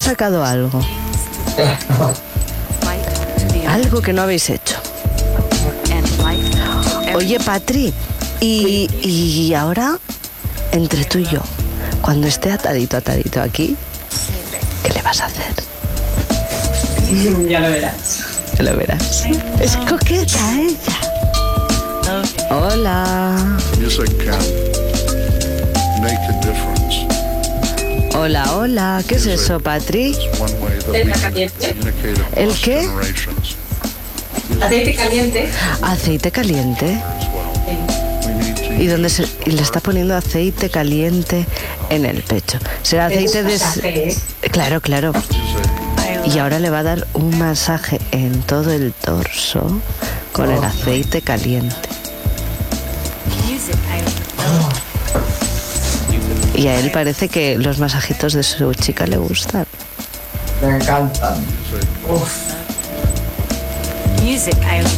sacado algo. Algo que no habéis hecho. Oye, Patri, y ahora, entre tú y yo, cuando esté atadito aquí, ¿qué le vas a hacer? Ya lo verás. Ya lo verás. Es coqueta ella. Hola. Music can make a difference. Hola, hola. ¿Qué es eso, Patri? One way that we can communicate ¿El across qué? generations Aceite caliente. Aceite caliente. as well. We need to ¿Y dónde y le está poniendo aceite caliente en el pecho? Será aceite de... masaje, Claro, claro. use it. Y ahora le va a dar un masaje en todo el torso con el aceite caliente. Y a él parece que los masajitos de su chica le gustan. Me encantan. Use it. Uf. Music I